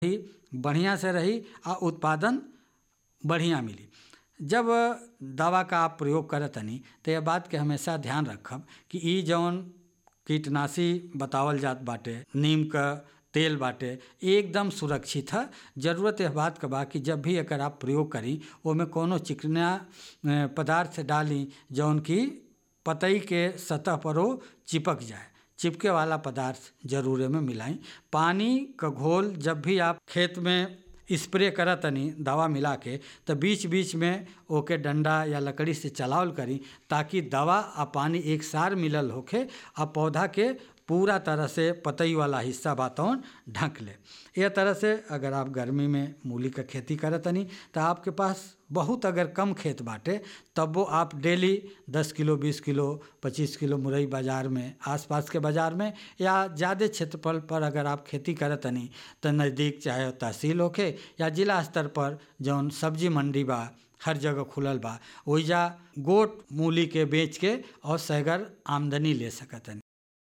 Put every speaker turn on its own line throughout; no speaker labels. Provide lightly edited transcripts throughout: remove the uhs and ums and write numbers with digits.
ही बढ़िया से रही आ उत्पादन बढ़िया मिली। जब दवा का आप प्रयोग करत तनी तो यह बात के हमेशा ध्यान रखब कि ई जौन कीटनाशी बतावल जात बाटे, नीम का तेल बाटे, एकदम सुरक्षित है। जरूरत यह बात का बा कि जब भी एकर आप प्रयोग करी ओमे कोनो चिकना पदार्थ डाली जौन की पतई के सतह पर वो चिपक जाए। चिपके वाला पदार्थ जरूर में मिलाई। पानी का घोल जब भी आप खेत में स्प्रे करत तनी दवा मिला के तो बीच बीच में ओके डंडा या लकड़ी से चलावल करी ताकि दवा आ पानी एक सार मिलल होखे आ पौधा के पूरा तरह से पतई वाला हिस्सा बातौन ढक ले। यह तरह से अगर आप गर्मी में मूली का खेती करत तनी तो आपके पास बहुत अगर कम खेत बाटे तब वो आप डेली 10 किलो 20 किलो 25 किलो मुरई बाज़ार में, आसपास के बाज़ार में या ज़्यादा क्षेत्रफल पर अगर आप खेती करत तनी तो नज़दीक चाहे तहसील होखे या जिला स्तर पर जौन सब्जी मंडी बा हर जगह खुलल बा ओइजा गोट मूली के बेच के और सगर आमदनी ले सकतनी।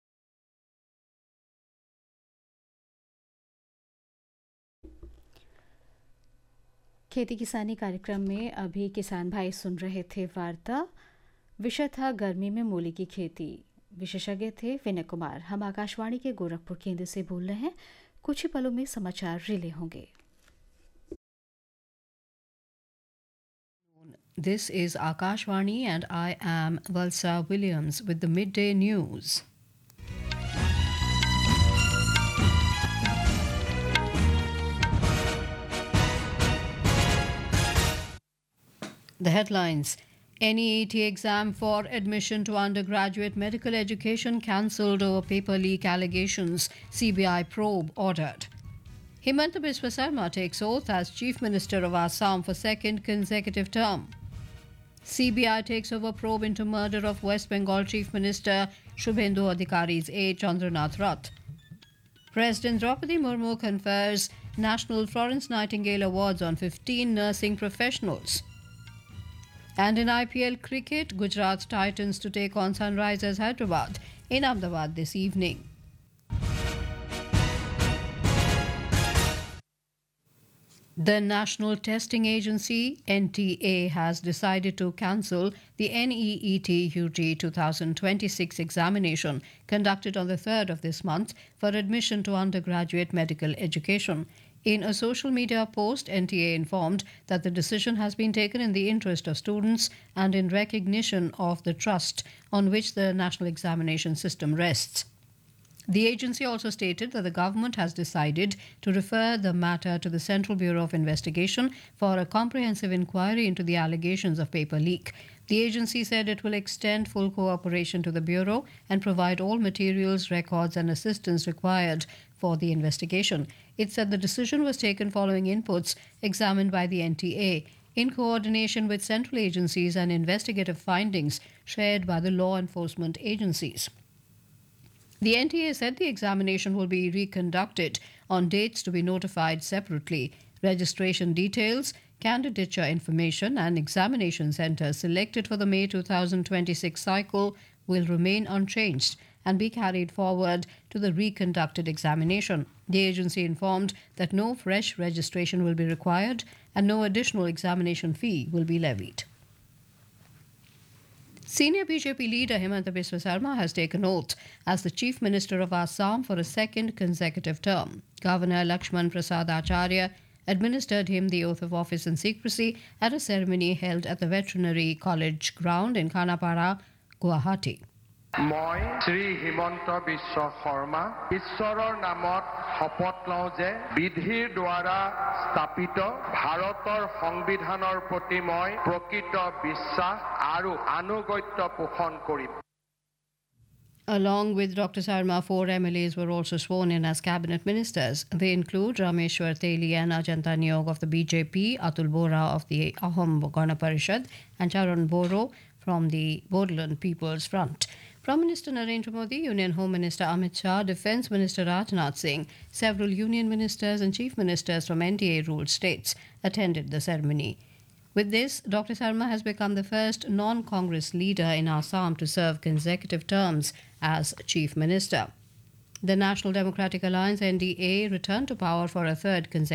खेती किसानी कार्यक्रम में अभी किसान भाई सुन रहे थे वार्ता। विषय था गर्मी में मूली की खेती। विशेषज्ञ थे विनय कुमार। हम आकाशवाणी के गोरखपुर केंद्र से बोल रहे हैं। कुछ ही पलों में समाचार रिले होंगे।
This is Akashvani and I am Valsa Williams with the midday news. The headlines: NEET exam for admission to undergraduate medical education cancelled over paper leak allegations, CBI probe ordered. Himanta Biswa Sarma takes oath as Chief Minister of Assam for second consecutive term. CBI takes over probe into murder of West Bengal Chief Minister Shubhendu Adhikari's aide Chandranath Rath. President Draupadi Murmu confers National Florence Nightingale Awards on 15 nursing professionals. And in IPL cricket, Gujarat Titans to take on Sunrisers Hyderabad in Ahmedabad this evening. The National Testing Agency, NTA, has decided to cancel the NEET UG 2026 examination conducted on the 3rd of this month for admission to undergraduate medical education. In a social media post, NTA informed that the decision has been taken in the interest of students and in recognition of the trust on which the national examination system rests. The agency also stated that the government has decided to refer the matter to the Central Bureau of Investigation for a comprehensive inquiry into the allegations of paper leak. The agency said it will extend full cooperation to the Bureau and provide all materials, records, and assistance required for the investigation. It said the decision was taken following inputs examined by the NTA in coordination with central agencies and investigative findings shared by the law enforcement agencies. The NTA said the examination will be reconducted on dates to be notified separately. Registration details, candidature information, and examination centres selected for the May 2026 cycle will remain unchanged and be carried forward to the reconducted examination. The agency informed that no fresh registration will be required and no additional examination fee will be levied. Senior BJP leader Himanta Biswa Sarma has taken oath as the Chief Minister of Assam for a second consecutive term. Governor Lakshman Prasad Acharya administered him the oath of office in secrecy at a ceremony held at the Veterinary College ground in Khanapara, Guwahati.
মই শ্ৰী হিমন্ত বিশ্ব শৰ্মা ঈশ্বৰৰ নামত শপত লওঁ যে বিধিৰ দ্বাৰা স্থাপিত ভাৰতৰ সংবিধানৰ প্ৰতি মই প্ৰকৃত বিশ্বাস আৰু আনুগত্য পোষণ কৰিম।
Along with Dr. Sarma, 4 MLAs were also sworn in as cabinet ministers. They include Rameshwar Teli and Ajanta Niyog of the BJP, Atul Bora of the Ahom Gana Parishad, and Charan Boro from the Bodoland People's Front. Prime Minister Narendra Modi, Union Home Minister Amit Shah, Defence Minister Rajnath Singh, several union ministers and chief ministers from NDA-ruled states attended the ceremony. With this, Dr. Sarma has become the first non-Congress leader in Assam to serve consecutive terms as Chief Minister. The National Democratic Alliance, NDA, returned to power for a third consecutive